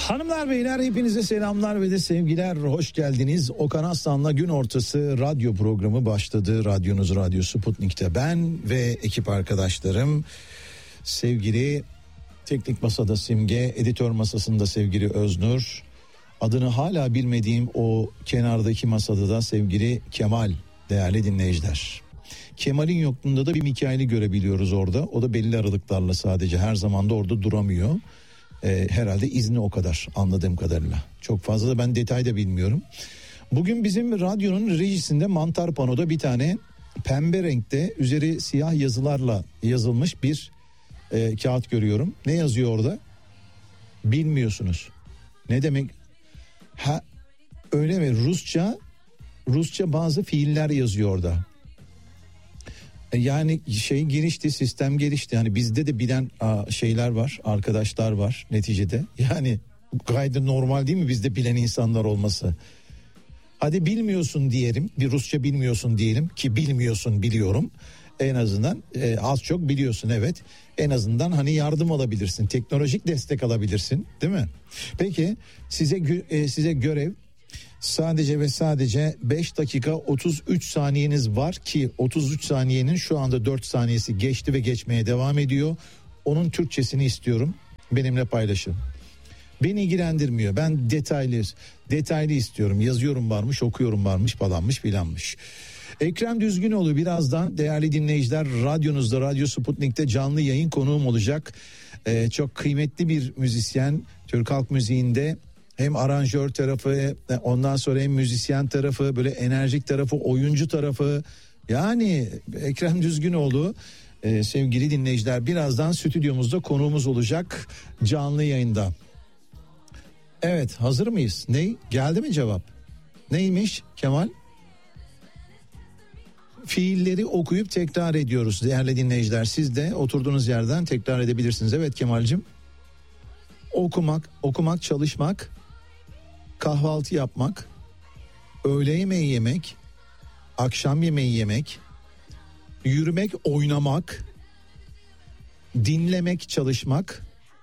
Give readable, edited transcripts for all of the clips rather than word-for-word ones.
Hanımlar beyler hepinize selamlar ve de sevgiler, hoş geldiniz. Okan Aslan'la gün ortası radyo programı başladı. Radyonuz Radyo Sputnik'te ben ve ekip arkadaşlarım, sevgili teknik masada Simge, editör masasında sevgili Öznur, adını hala bilmediğim o kenardaki masada da sevgili Kemal, değerli dinleyiciler. Kemal'in yokluğunda da bir Mikail'i görebiliyoruz orada. O da belli aralıklarla, sadece her zaman da orada duramıyor. Herhalde izni o kadar, anladığım kadarıyla. Çok fazla da ben detay da bilmiyorum. Bugün bizim radyonun rejisinde mantar panoda bir tane pembe renkte üzeri siyah yazılarla yazılmış bir kağıt görüyorum. Ne yazıyor orada? Bilmiyorsunuz. Ne demek? Ha, öyle mi? Rusça bazı fiiller yazıyor orada. Yani gelişti, sistem gelişti. Hani bizde de bilen şeyler var, arkadaşlar var neticede. Yani gayet normal değil mi bizde bilen insanlar olması? Hadi bilmiyorsun diyelim, bir Rusça bilmiyorsun diyelim ki bilmiyorsun, biliyorum. En azından az çok biliyorsun, evet. En azından hani yardım alabilirsin, teknolojik destek alabilirsin, değil mi? Peki size görev. Sadece ve sadece 5 dakika 33 saniyeniz var ki 33 saniyenin şu anda 4 saniyesi geçti ve geçmeye devam ediyor. Onun Türkçesini istiyorum, benimle paylaşın. Beni ilgilendirmiyor, ben detaylı istiyorum. Yazıyorum varmış, okuyorum varmış, falanmış filanmış. Ekrem Düzgünoğlu birazdan değerli dinleyiciler radyonuzda, Radyo Sputnik'te canlı yayın konuğum olacak. Çok kıymetli bir müzisyen, Türk halk müziğinde. Hem aranjör tarafı, ondan sonra hem müzisyen tarafı, böyle enerjik tarafı, oyuncu tarafı. Yani Ekrem Düzgünoğlu, sevgili dinleyiciler, birazdan stüdyomuzda konuğumuz olacak canlı yayında. Evet, hazır mıyız? Geldi mi cevap? Neymiş Kemal? Fiilleri okuyup tekrar ediyoruz değerli dinleyiciler. Siz de oturduğunuz yerden tekrar edebilirsiniz. Evet Kemal'cim. Okumak, çalışmak, kahvaltı yapmak, öğle yemeği yemek, akşam yemeği yemek, yürümek, oynamak, dinlemek, çalışmak,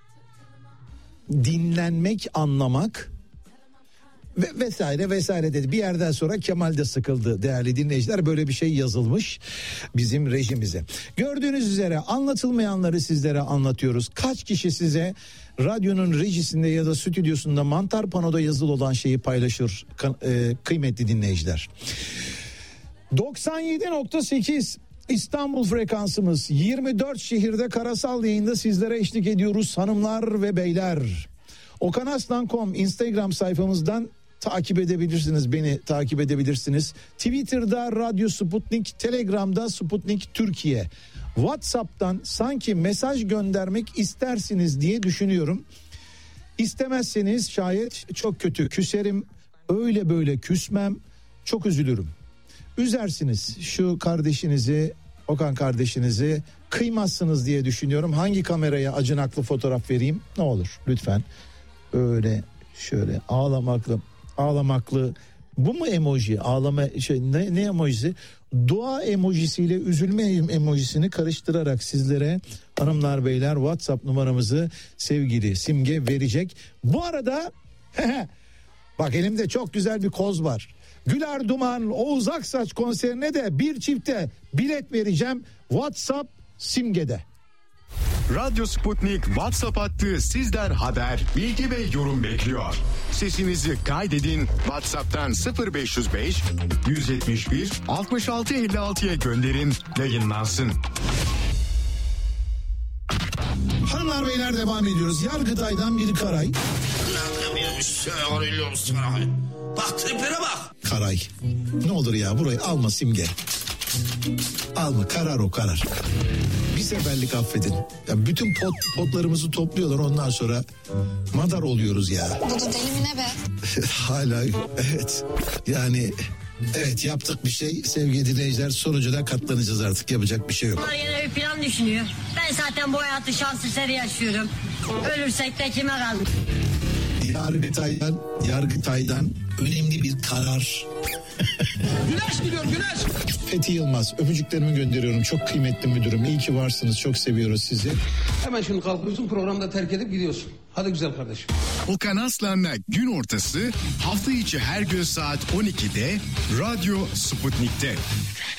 dinlenmek, anlamak ve vesaire dedi. Bir yerden sonra Kemal de sıkıldı değerli dinleyiciler. Böyle bir şey yazılmış bizim rejimize. Gördüğünüz üzere anlatılmayanları sizlere anlatıyoruz. Kaç kişi size radyonun rejisinde ya da stüdyosunda mantar panoda yazılı olan şeyi paylaşır kıymetli dinleyiciler. 97.8 İstanbul frekansımız, 24 şehirde karasal yayında sizlere eşlik ediyoruz hanımlar ve beyler. okanaslan.com Instagram sayfamızdan takip edebilirsiniz, beni takip edebilirsiniz. Twitter'da Radyo Sputnik, Telegram'da Sputnik Türkiye. WhatsApp'tan sanki mesaj göndermek istersiniz diye düşünüyorum. İstemezseniz şayet çok kötü küserim, öyle böyle küsmem, çok üzülürüm. Üzersiniz şu kardeşinizi, Okan kardeşinizi, kıymazsınız diye düşünüyorum. Hangi kameraya acınaklı fotoğraf vereyim? Ne olur lütfen. Öyle şöyle ağlamaklı. Bu mu emoji? Ne emojisi? Dua emojisiyle üzülme emojisini karıştırarak sizlere hanımlar beyler WhatsApp numaramızı sevgili Simge verecek. Bu arada bak elimde çok güzel bir koz var. Güler Duman, Oğuz Aksaç konserine de bir çifte bilet vereceğim. WhatsApp Simge'de. Radyo Sputnik WhatsApp hattı sizden haber, bilgi ve yorum bekliyor. Sesinizi kaydedin, WhatsApp'tan 0505 171 66 56'ya gönderin, yayınlansın. Hanımlar beyler devam ediyoruz. Yargıtay'dan bir karay. Bak triplere bak. Karay. Ne olur ya burayı alma Simge. Alma, karar o karar. Bir seferlik affedin. Ya bütün potlarımızı topluyorlar, ondan sonra madar oluyoruz ya. Dudu deli mi ne be? Hala evet. Yani evet, yaptık bir şey sevgili dinleyiciler, sonucu da katlanacağız artık, yapacak bir şey yok. Bunlar yine bir plan düşünüyor. Ben zaten bu hayatı şans eseri yaşıyorum. Ölürsek de kime kaldı? Yargıtay'dan önemli bir karar. Güneş gidiyor güneş. Fethi Yılmaz, öpücüklerimi gönderiyorum. Çok kıymetli müdürüm. İyi ki varsınız. Çok seviyoruz sizi. Hemen şimdi kalkıyorsun, programda terk edip gidiyorsun. Hadi güzel kardeşim. Okan Aslan'la gün ortası hafta içi her gün saat 12'de Radyo Sputnik'te.